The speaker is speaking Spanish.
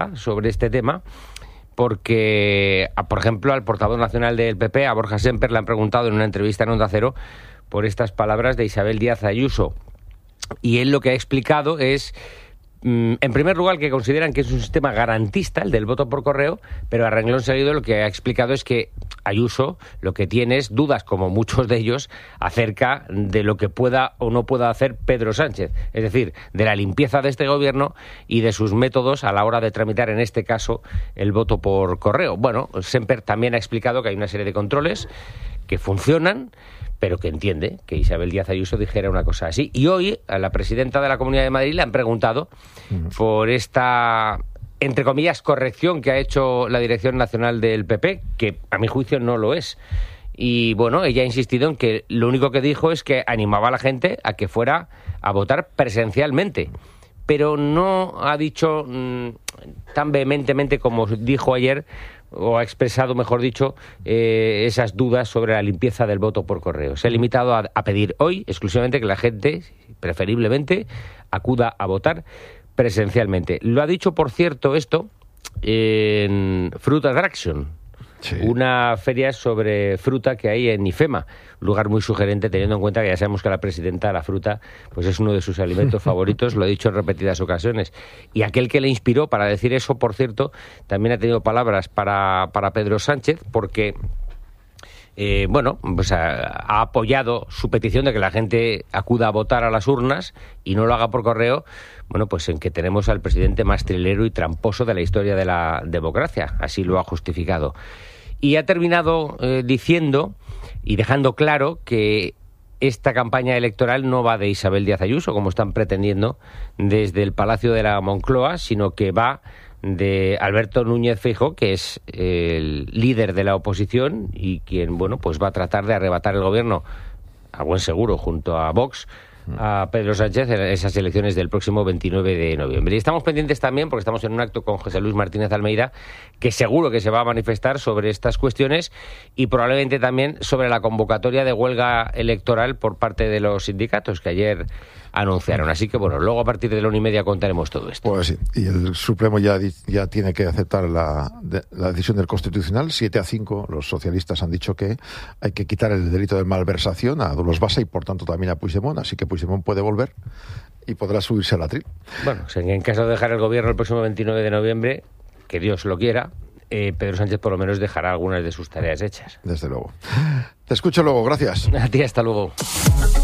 sobre este tema, porque, por ejemplo, al portavoz nacional del PP, a Borja Semper, le han preguntado en una entrevista en Onda Cero por estas palabras de Isabel Díaz Ayuso. Y él lo que ha explicado es, en primer lugar, que consideran que es un sistema garantista, el del voto por correo, pero a renglón seguido lo que ha explicado es que Ayuso lo que tiene es dudas, como muchos de ellos, acerca de lo que pueda o no pueda hacer Pedro Sánchez. Es decir, de la limpieza de este gobierno y de sus métodos a la hora de tramitar, en este caso, el voto por correo. Bueno, Semper también ha explicado que hay una serie de controles que funcionan, pero que entiende que Isabel Díaz Ayuso dijera una cosa así. Y hoy a la presidenta de la Comunidad de Madrid le han preguntado por esta, entre comillas, corrección que ha hecho la Dirección Nacional del PP, que a mi juicio no lo es. Y bueno, ella ha insistido en que lo único que dijo es que animaba a la gente a que fuera a votar presencialmente. Pero no ha dicho tan vehementemente como dijo ayer, o ha expresado, mejor dicho, esas dudas sobre la limpieza del voto por correo. Se ha limitado a pedir hoy exclusivamente que la gente, preferiblemente, acuda a votar presencialmente. Lo ha dicho, por cierto, esto en Fruit Attraction, sí, una feria sobre fruta que hay en IFEMA, un lugar muy sugerente teniendo en cuenta que ya sabemos que la presidenta, la fruta, pues es uno de sus alimentos favoritos, lo ha dicho en repetidas ocasiones. Y aquel que le inspiró para decir eso, por cierto, también ha tenido palabras para Pedro Sánchez, porque pues ha apoyado su petición de que la gente acuda a votar a las urnas y no lo haga por correo, bueno, pues en que tenemos al presidente más trilero y tramposo de la historia de la democracia. Así lo ha justificado. Y ha terminado diciendo y dejando claro que esta campaña electoral no va de Isabel Díaz Ayuso, como están pretendiendo desde el Palacio de la Moncloa, sino que va de Alberto Núñez Feijóo, que es el líder de la oposición y quien, bueno, pues va a tratar de arrebatar el gobierno, a buen seguro, junto a Vox, a Pedro Sánchez en esas elecciones del próximo 29 de noviembre. Y estamos pendientes también, porque estamos en un acto con José Luis Martínez Almeida, que seguro que se va a manifestar sobre estas cuestiones y probablemente también sobre la convocatoria de huelga electoral por parte de los sindicatos que ayer anunciaron. Así que, bueno, luego a partir de la 1:30 contaremos todo esto. Pues sí, y el Supremo ya tiene que aceptar la decisión del Constitucional. 7-5, los socialistas han dicho que hay que quitar el delito de malversación a Dolors Bassa y, por tanto, también a Puigdemont. Así que Puigdemont puede volver y podrá subirse al atril. Bueno, en caso de dejar el gobierno el próximo 29 de noviembre, que Dios lo quiera, Pedro Sánchez por lo menos dejará algunas de sus tareas hechas. Desde luego. Te escucho luego, gracias. A ti, hasta luego.